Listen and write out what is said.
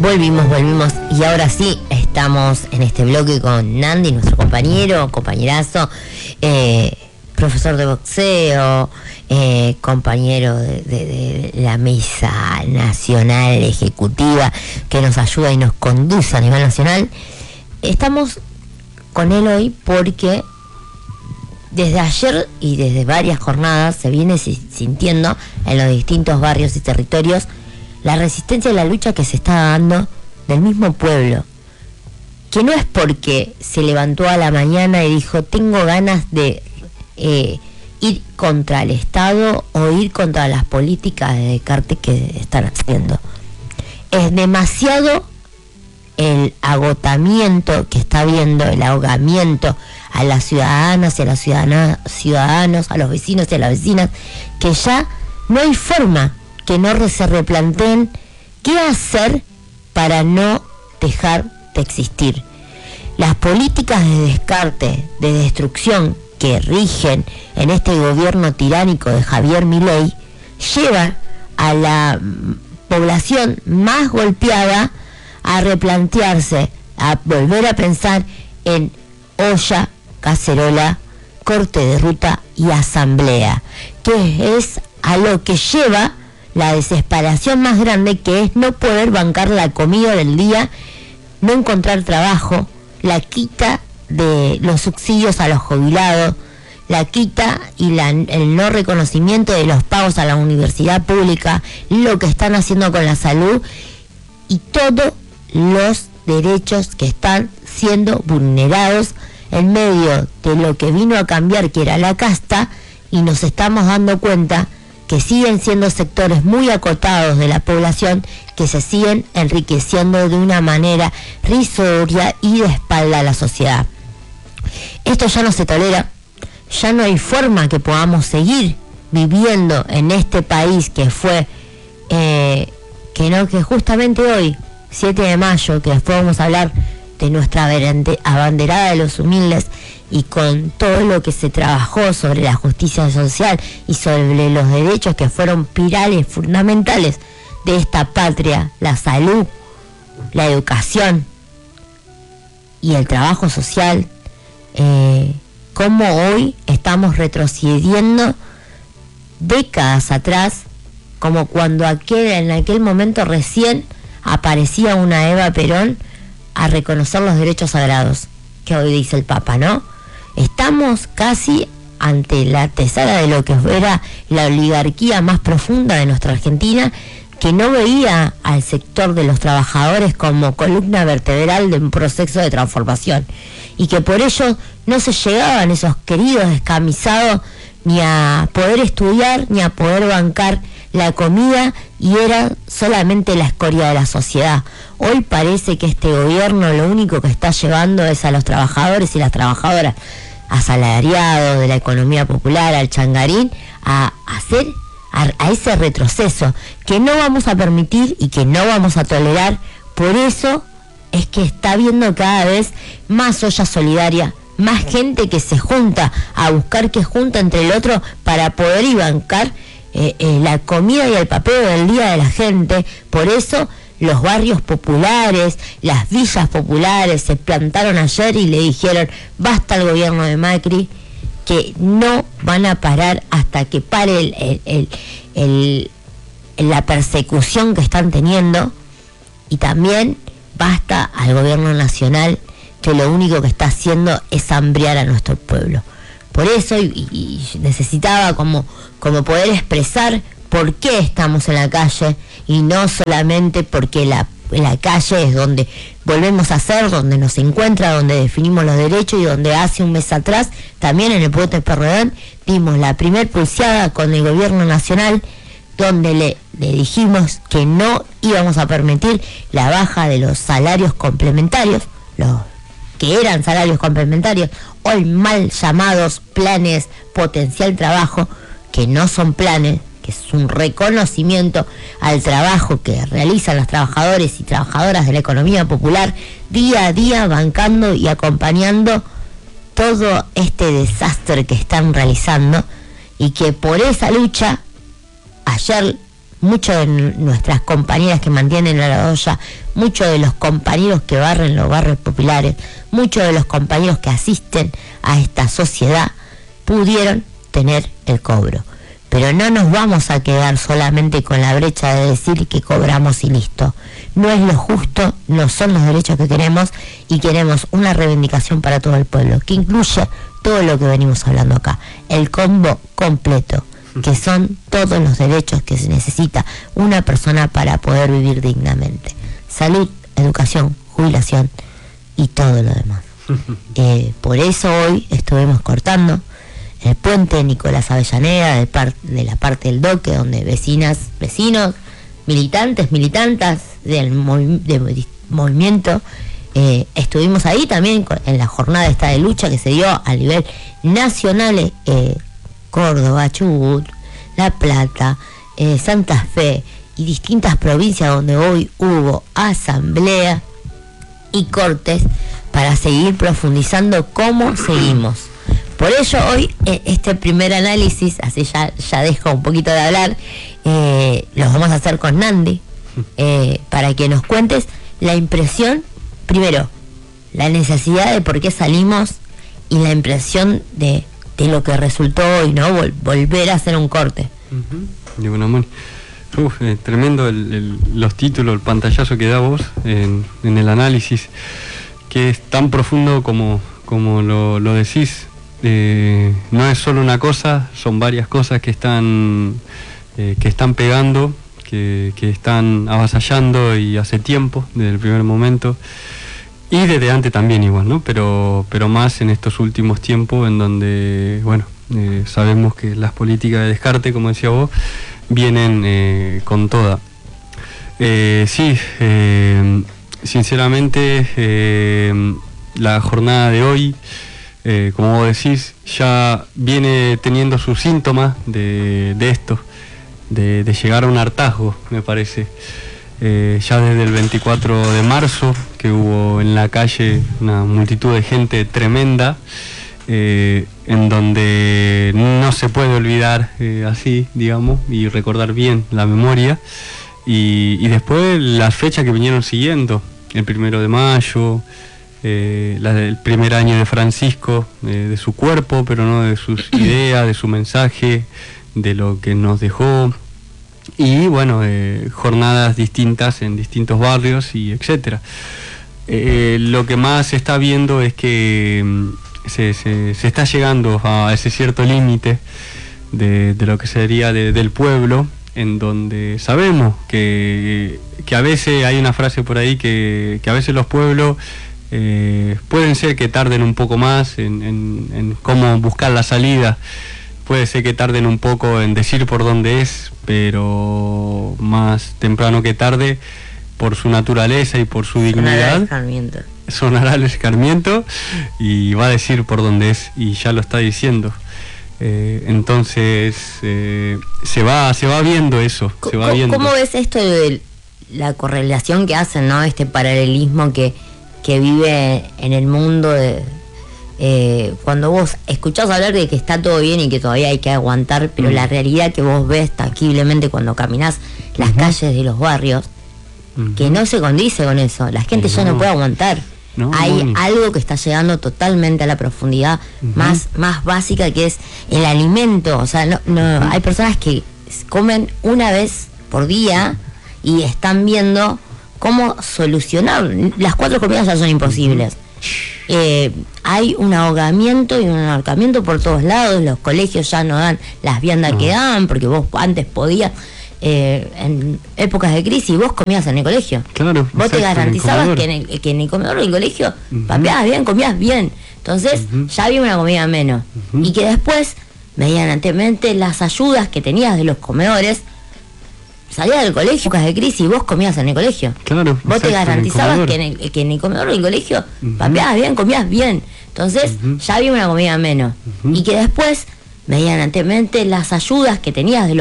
Volvimos y ahora sí estamos en este bloque con Nandi, nuestro compañerazo, profesor de boxeo, compañero de la mesa nacional ejecutiva que nos ayuda y nos conduce a nivel nacional. Estamos con él hoy porque desde ayer y desde varias jornadas se viene sintiendo en los distintos barrios y territorios la resistencia y la lucha que se está dando del mismo pueblo, que no es porque se levantó a la mañana y dijo tengo ganas de ir contra el Estado o ir contra las políticas de descarte que están haciendo. Es demasiado el agotamiento que está viendo, el ahogamiento a las ciudadanas y a los ciudadanos, a los vecinos y a las vecinas, que ya no hay forma que no se replanteen qué hacer para no dejar de existir. Las políticas de descarte, de destrucción que rigen en este gobierno tiránico de Javier Milei llevan a la población más golpeada a replantearse, a volver a pensar en olla, cacerola, corte de ruta y asamblea, que es a lo que lleva la desesperación más grande, que es no poder bancar la comida del día, no encontrar trabajo, la quita de los subsidios a los jubilados, la quita y el no reconocimiento de los pagos a la universidad pública, lo que están haciendo con la salud y todos los derechos que están siendo vulnerados en medio de lo que vino a cambiar, que era la casta, y nos estamos dando cuenta que siguen siendo sectores muy acotados de la población que se siguen enriqueciendo de una manera risoria y de espalda a la sociedad. Esto ya no se tolera, ya no hay forma que podamos seguir viviendo en este país que fue, que justamente hoy, 7 de mayo, que después vamos a hablar de nuestra abanderada de los humildes, y con todo lo que se trabajó sobre la justicia social y sobre los derechos que fueron pilares fundamentales de esta patria, la salud, la educación y el trabajo social, como hoy estamos retrocediendo décadas atrás, como cuando en aquel momento recién aparecía una Eva Perón a reconocer los derechos sagrados, que hoy dice el Papa, ¿no? Estamos casi ante la antesala de lo que era la oligarquía más profunda de nuestra Argentina, que no veía al sector de los trabajadores como columna vertebral de un proceso de transformación, y que por ello no se llegaban esos queridos descamisados ni a poder estudiar ni a poder bancar la comida, y era solamente la escoria de la sociedad. Hoy parece que este gobierno lo único que está llevando es a los trabajadores y las trabajadoras asalariados de la economía popular, al changarín, a ese retroceso que no vamos a permitir y que no vamos a tolerar. Por eso es que está habiendo cada vez más olla solidaria, más gente que se junta a buscar que junta entre el otro para poder y bancar la comida y el papel del día de la gente. Por eso los barrios populares, las villas populares se plantaron ayer y le dijeron basta al gobierno de Macri, que no van a parar hasta que pare la persecución que están teniendo, y también basta al gobierno nacional, que lo único que está haciendo es hambriar a nuestro pueblo. Por eso y necesitaba como poder expresar por qué estamos en la calle, y no solamente porque la calle es donde volvemos a ser, donde nos encuentra, donde definimos los derechos, y donde hace un mes atrás también en el Puente Perredón dimos la primer pulseada con el gobierno nacional, donde le dijimos que no íbamos a permitir la baja de los salarios complementarios, los que eran salarios complementarios, hoy mal llamados planes potencial trabajo, que no son planes, que es un reconocimiento al trabajo que realizan los trabajadores y trabajadoras de la economía popular, día a día bancando y acompañando todo este desastre que están realizando, y que por esa lucha ayer muchos de nuestras compañeras que mantienen a la olla, muchos de los compañeros que barren los barrios populares, muchos de los compañeros que asisten a esta sociedad pudieron tener el cobro. Pero no nos vamos a quedar solamente con la brecha de decir que cobramos y listo. No es lo justo, no son los derechos que queremos, y queremos una reivindicación para todo el pueblo, que incluye todo lo que venimos hablando acá, el combo completo, que son todos los derechos que se necesita una persona para poder vivir dignamente. Salud, educación, jubilación y todo lo demás. Por eso hoy estuvimos cortando el puente Nicolás Avellaneda de la parte del Doque, donde vecinos, militantes, militantas del movimiento, estuvimos ahí también en la jornada esta de lucha que se dio a nivel nacional, Córdoba, Chubut, La Plata, Santa Fe y distintas provincias donde hoy hubo asamblea y cortes para seguir profundizando cómo seguimos. Por ello hoy este primer análisis, así ya dejo un poquito de hablar, los vamos a hacer con Nandi, para que nos cuentes la impresión, primero, la necesidad de por qué salimos y la impresión de lo que resultó hoy, ¿no? Volver a hacer un corte. De buena mano. Tremendo los títulos, el pantallazo que da vos en el análisis, que es tan profundo como lo decís. No es solo una cosa, son varias cosas que están pegando, que están avasallando, y hace tiempo, desde el primer momento, y desde antes también igual, ¿no? Pero más en estos últimos tiempos, en donde, bueno, sabemos que las políticas de descarte, como decía vos, vienen con toda. Sinceramente, la jornada de hoy, como vos decís, ya viene teniendo sus síntomas de esto, de llegar a un hartazgo, me parece. Ya desde el 24 de marzo, que hubo en la calle una multitud de gente tremenda, en donde no se puede olvidar así, digamos, y recordar bien la memoria. Y después las fechas que vinieron siguiendo, el 1 de mayo, el primer año de Francisco, de su cuerpo, pero no de sus ideas, de su mensaje, de lo que nos dejó, y bueno, jornadas distintas en distintos barrios y etcétera. Lo que más se está viendo es que se está llegando a ese cierto límite de lo que sería del pueblo, en donde sabemos que a veces hay una frase por ahí que a veces los pueblos pueden ser que tarden un poco más en cómo buscar la salida, puede ser que tarden un poco en decir por dónde es, pero más temprano que tarde, por su naturaleza y por su dignidad, sonará el escarmiento y va a decir por dónde es, y ya lo está diciendo. Entonces se va viendo eso, se va viendo. ¿Cómo ves esto de la correlación que hacen, ¿no? Este paralelismo que vive en el mundo cuando vos escuchás hablar de que está todo bien y que todavía hay que aguantar, pero la realidad que vos ves tangiblemente cuando caminás las calles de los barrios, que no se condice con eso, la gente ya no puede aguantar. Hay algo que está llegando totalmente a la profundidad más básica, que es el alimento. O sea, hay personas que comen una vez por día y están viendo cómo solucionar. Las 4 comidas ya son imposibles. Hay un ahogamiento y un ahorcamiento por todos lados. Los colegios ya no dan las viandas que daban, porque vos antes podías, en épocas de crisis, vos comías en el colegio. Claro, vos te garantizabas que en el comedor del colegio papeabas bien, comías bien. Entonces ya había una comida menos. Y que después, medianamente, las ayudas que tenías de los comedores, salías del colegio, épocas de crisis, vos comías en el colegio. Claro, vos te garantizabas que en el comedor del colegio papeabas bien, comías bien. Entonces ya había una comida menos. Y que después, medianamente, las ayudas que tenías de los